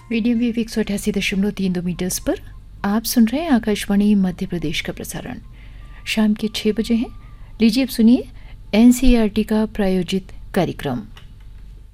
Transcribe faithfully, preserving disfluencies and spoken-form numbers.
Medium wave एक सौ अठासी दशमलव तीन दो मीटर्स पर आप सुन रहे हैं आकाशवाणी मध्य प्रदेश का प्रसारण। शाम के छः बजे हैं। लीजिए अब सुनिए N C E R T का प्रायोजित कार्यक्रम।